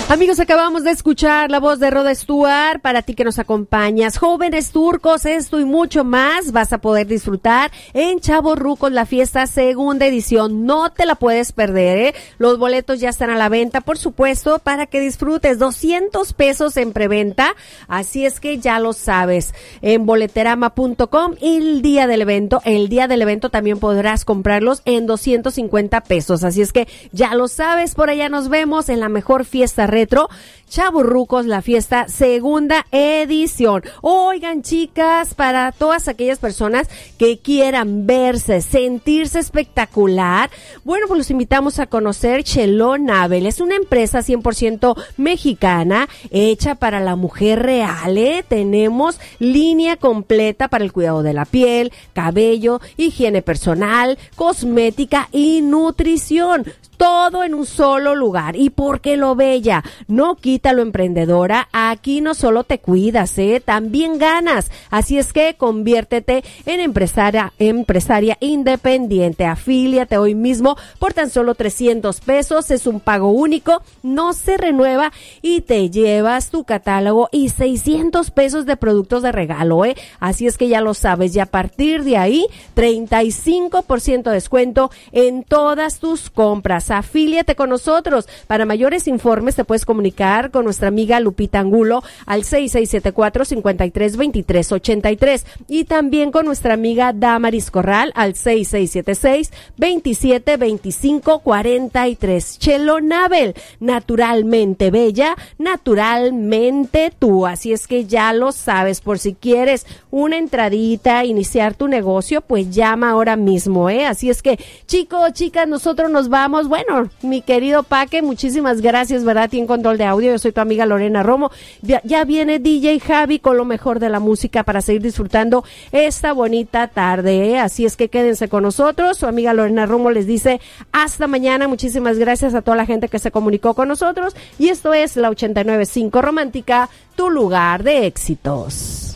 Amigos, acabamos de escuchar la voz de Rod Stewart. Para ti que nos acompañas, jóvenes turcos, esto y mucho más vas a poder disfrutar en Chavorrucos, la fiesta segunda edición. No te la puedes perder, ¿eh? Los boletos ya están a la venta, por supuesto, para que disfrutes. 200 pesos en preventa, así es que ya lo sabes. En boleterama.com el día del evento también podrás comprarlos en 250 pesos. Así es que ya lo sabes, por allá nos vemos en la mejor fiesta retro, Chavorrucos, la fiesta segunda edición. Oigan, chicas, para todas aquellas personas que quieran verse, sentirse espectacular, bueno, pues los invitamos a conocer Cheló Nabel. Es una empresa 100% mexicana, hecha para la mujer real, ¿eh? Tenemos línea completa para el cuidado de la piel, cabello, higiene personal, cosmética y nutrición. Todo en un solo lugar. ¿Y por qué lo bella? No quita lo emprendedora. Aquí no solo te cuidas, también ganas. Así es que conviértete en empresaria independiente. Afíliate hoy mismo por tan solo 300 pesos. Es un pago único, no se renueva y te llevas tu catálogo y 600 pesos de productos de regalo, Así es que ya lo sabes. Y a partir de ahí, 35% de descuento en todas tus compras. Afíliate con nosotros. Para mayores informes te puedes comunicar con nuestra amiga Lupita Angulo al 6674-532383 y también con nuestra amiga Damaris Corral al 6676-272543. Cheló Nabel, naturalmente bella, naturalmente tú. Así es que ya lo sabes. Por si quieres una entradita, iniciar tu negocio, pues llama ahora mismo, Así es que, chicos, chicas, nosotros nos vamos. Bueno, mi querido Paque, muchísimas gracias, ¿verdad? Tiene control de audio. Yo soy tu amiga Lorena Romo. Ya viene DJ Javi con lo mejor de la música para seguir disfrutando esta bonita tarde, Así es que quédense con nosotros. Su amiga Lorena Romo les dice hasta mañana. Muchísimas gracias a toda la gente que se comunicó con nosotros. Y esto es la 89.5 Romántica, tu lugar de éxitos.